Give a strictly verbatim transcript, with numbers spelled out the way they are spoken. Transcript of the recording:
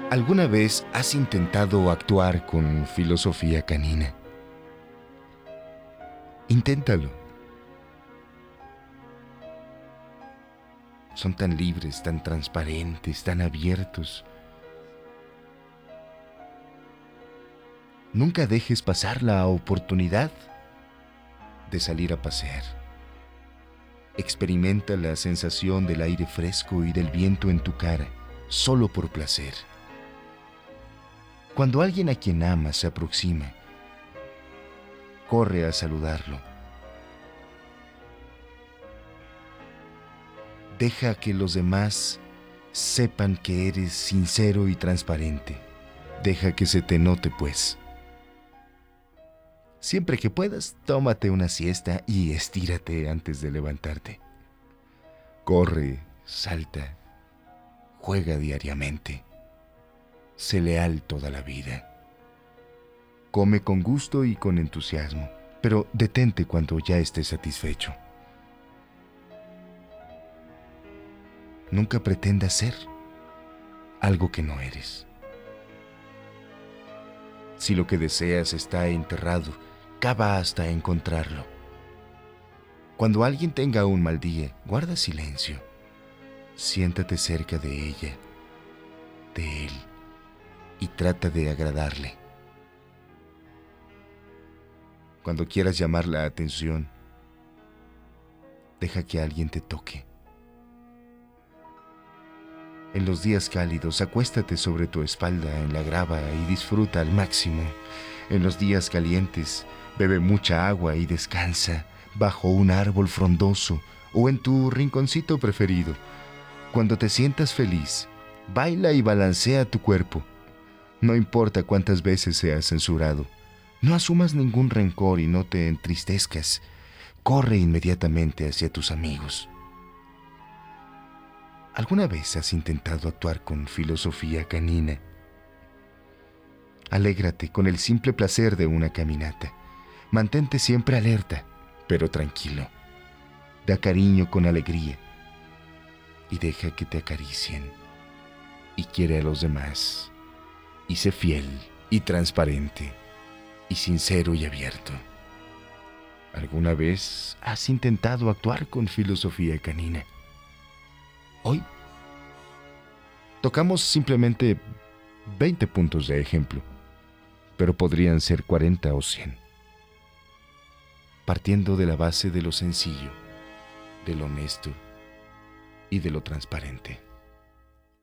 ¿Alguna vez has intentado actuar con filosofía canina? Inténtalo. Son tan libres, tan transparentes, tan abiertos. Nunca dejes pasar la oportunidad de salir a pasear. Experimenta la sensación del aire fresco y del viento en tu cara, solo por placer. Cuando alguien a quien amas se aproxima, corre a saludarlo. Deja que los demás sepan que eres sincero y transparente. Deja que se te note, pues. Siempre que puedas, tómate una siesta y estírate antes de levantarte. Corre, salta, juega diariamente. Sé leal toda la vida. Come con gusto y con entusiasmo, pero detente cuando ya estés satisfecho. Nunca pretendas ser algo que no eres. Si lo que deseas está enterrado, cava hasta encontrarlo. Cuando alguien tenga un mal día, guarda silencio. Siéntate cerca de ella, de él, y trata de agradarle. Cuando quieras llamar la atención, deja que alguien te toque. En los días cálidos, acuéstate sobre tu espalda en la grava y disfruta al máximo. En los días calientes, bebe mucha agua y descansa bajo un árbol frondoso o en tu rinconcito preferido. Cuando te sientas feliz, baila y balancea tu cuerpo. No importa cuántas veces seas censurado, no asumas ningún rencor y no te entristezcas. Corre inmediatamente hacia tus amigos. ¿Alguna vez has intentado actuar con filosofía canina? Alégrate con el simple placer de una caminata. Mantente siempre alerta, pero tranquilo. Da cariño con alegría y deja que te acaricien. Y quiere a los demás. Y sé fiel y transparente y sincero y abierto. ¿Alguna vez has intentado actuar con filosofía canina? Hoy tocamos simplemente veinte puntos de ejemplo, pero podrían ser cuarenta o cien, partiendo de la base de lo sencillo, de lo honesto y de lo transparente.